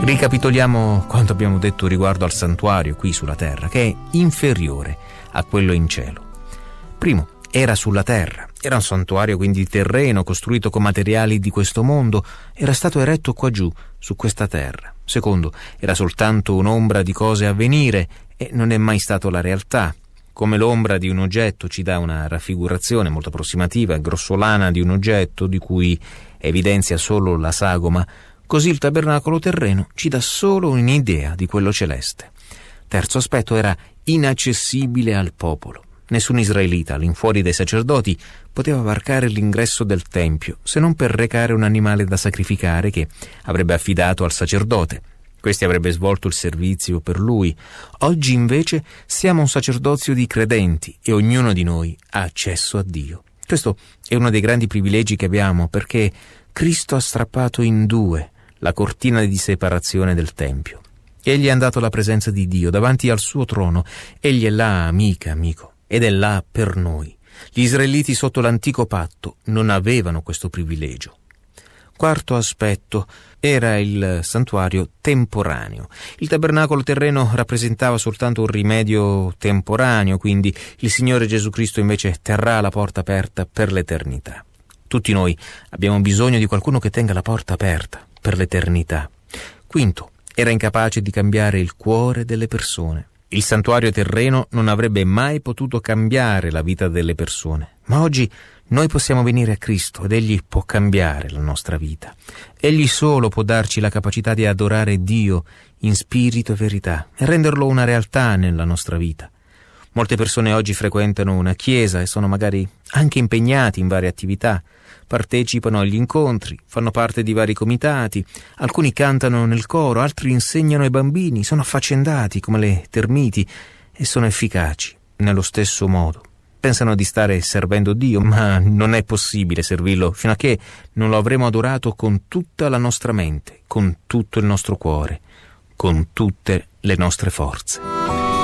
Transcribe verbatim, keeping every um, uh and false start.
Ricapitoliamo quanto abbiamo detto riguardo al santuario qui sulla terra, che è inferiore a quello in cielo. Primo, era sulla terra, era un santuario quindi terreno, costruito con materiali di questo mondo, era stato eretto qua giù, su questa terra. Secondo, era soltanto un'ombra di cose a venire e non è mai stato la realtà. Come l'ombra di un oggetto ci dà una raffigurazione molto approssimativa, grossolana di un oggetto di cui evidenzia solo la sagoma, così il tabernacolo terreno ci dà solo un'idea di quello celeste. Terzo aspetto, era inaccessibile al popolo. Nessun israelita, all'infuori dei sacerdoti, poteva varcare l'ingresso del tempio, se non per recare un animale da sacrificare che avrebbe affidato al sacerdote. Questi avrebbe svolto il servizio per lui. Oggi invece siamo un sacerdozio di credenti e ognuno di noi ha accesso a Dio. Questo è uno dei grandi privilegi che abbiamo, perché Cristo ha strappato in due la cortina di separazione del Tempio. Egli è andato alla presenza di Dio, davanti al suo trono. Egli è là, amica, amico, ed è là per noi. Gli israeliti sotto l'antico patto non avevano questo privilegio. Quarto aspetto, era il santuario temporaneo. Il tabernacolo terreno rappresentava soltanto un rimedio temporaneo, quindi il Signore Gesù Cristo invece terrà la porta aperta per l'eternità. Tutti noi abbiamo bisogno di qualcuno che tenga la porta aperta per l'eternità. Quinto, era incapace di cambiare il cuore delle persone. Il santuario terreno non avrebbe mai potuto cambiare la vita delle persone, ma oggi noi possiamo venire a Cristo ed Egli può cambiare la nostra vita. Egli solo può darci la capacità di adorare Dio in spirito e verità e renderlo una realtà nella nostra vita. Molte persone oggi frequentano una chiesa e sono magari anche impegnati in varie attività, partecipano agli incontri, fanno parte di vari comitati, alcuni cantano nel coro, altri insegnano ai bambini, sono affaccendati come le termiti e sono efficaci nello stesso modo. Pensano di stare servendo Dio, ma non è possibile servirlo fino a che non lo avremo adorato con tutta la nostra mente, con tutto il nostro cuore, con tutte le nostre forze.